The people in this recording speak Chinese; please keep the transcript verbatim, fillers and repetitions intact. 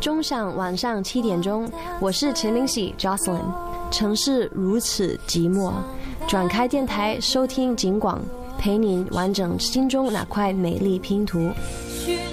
钟响晚上七点钟，我是陈明喜 Jocelyn。城市如此寂寞，转开电台收听警广，陪您完整心中那块美丽拼图。